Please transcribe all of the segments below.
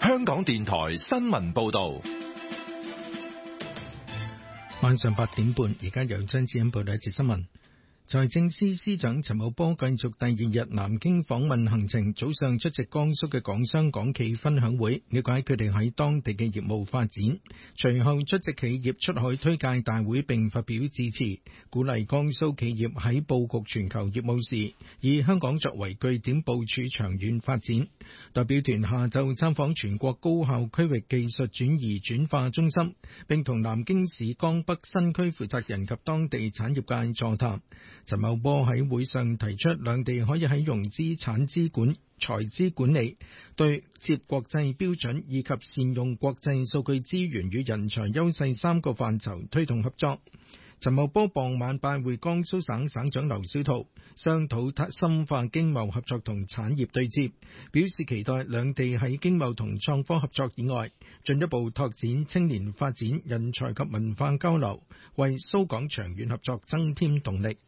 香港電台新聞報道。 晚上8點半，而家由張志欣報道一節新聞。財政司司長陳茂波繼續第二日南京訪問行程，早上出席江蘇嘅港商港企分享會，了解佢哋喺當地嘅業務發展。隨後出席企業出海推介大會並發表致辭，鼓勵江蘇企業喺佈局全球業務時，以香港作為據點部署長遠發展。代表團下晝參訪全國高校區域技術轉移轉化中心，並同南京市江北新區負責人及當地產業界座談。陳茂波喺會上提出，兩地可以喺融資、產資管、財資管理、對接國際標準以及善用國際數據資源與人才優勢3個範疇推動合作。陳茂波傍晚拜會江蘇省省長劉小濤，商討深化經貿合作同產業對接，表示期待兩地喺經貿同創科合作以外，進一步拓展青年發展、人才及文化交流，為蘇港長遠合作增添動力。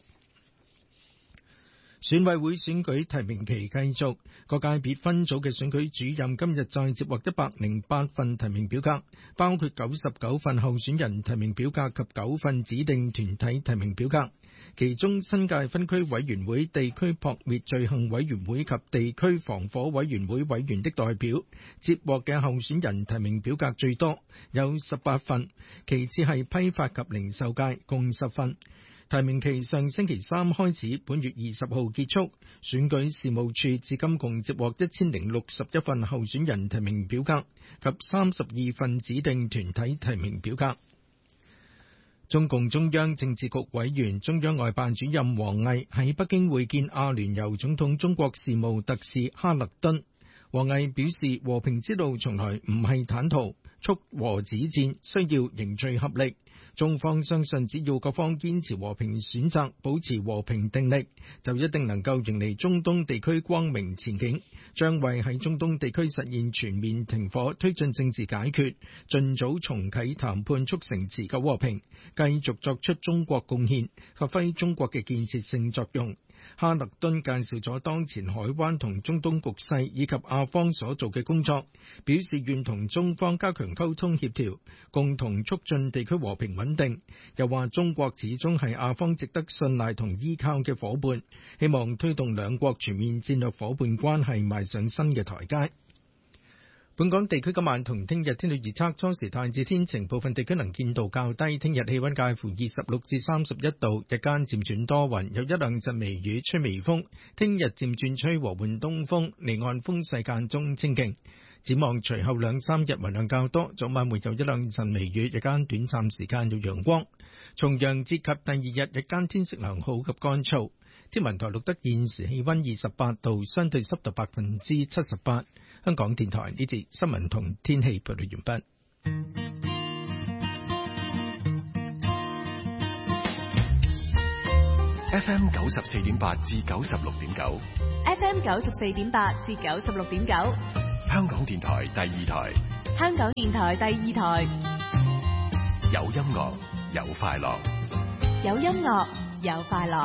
選委會選舉提名期繼續，各界別分組嘅選舉主任今日再接獲108份提名表格，包括99份候選人提名表格及9份指定團體提名表格。其中新界分區委員會、地區撲滅罪行委員會及地區防火委員會委員的代表接獲嘅候選人提名表格最多，有18份，其次係批發及零售界，共10份。提名期上星期3開始，本月20號結束。選舉事務處至今共接獲1061份候選人提名表格及32份指定團體提名表格。中共中央政治局委員、中央外辦主任王毅喺北京會見阿聯酋總統中國事務特使哈勒敦。王毅表示，和平之路從來唔係坦途，促和止戰需要凝聚合力。中方相信，只要各方堅持和平選擇，保持和平定力，就一定能夠迎嚟中東地區光明前景，將為喺中東地區實現全面停火、推進政治解決、盡早重啟談判、促成持久和平，繼續作出中國貢獻，發揮中國嘅建設性作用。哈勒敦介紹咗當前海灣同中東局勢以及亞方所做嘅工作，表示願同中方加強溝通協調，共同促進地區和平穩定。又話中國始終係亞方值得信賴同依靠嘅伙伴，希望推動兩國全面戰略伙伴關係邁上新嘅台階。本港地區今晚同聽日天氣預測，初時大致天晴，部分地區能見度較低。聽日氣溫介乎26至31度，日間漸轉多雲，有一兩陣微雨，吹微風。聽日漸轉吹和緩東風，離岸風勢間中清勁。展望隨後2、3日雲量較多，早晚會有一兩陣微雨，日間短暫時間有陽光。重陽節及第二日日間天色良好及乾燥。天文台錄得現時氣溫28度，相對濕度78%。香港電台呢節新聞同天氣報道完畢。 FM 94.8至96.9 ，FM 94.8至96.9， 香港電台第二台， 香港電台第二台， 有音樂有快樂， 有音樂有快樂。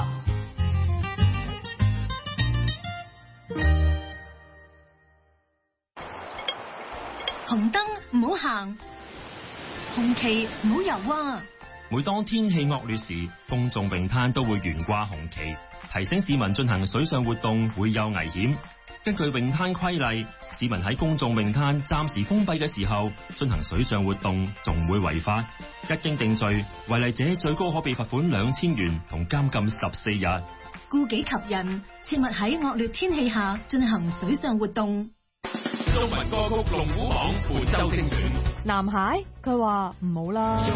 紅燈唔好行，紅旗唔好游啊！ 每當天氣惡劣時，公眾泳灘都會懸掛紅旗，提醒市民進行水上活動會有危險。根據泳灘規例，市民喺公眾泳灘暫時封閉嘅時候進行水上活動，仲會違法。一經定罪，違例者最高可被罰款2000元同監禁14日。 顧己及人，切勿喺惡劣天氣下進行水上活動。 中文歌曲龍虎榜本周精選。 男孩佢話唔好啦。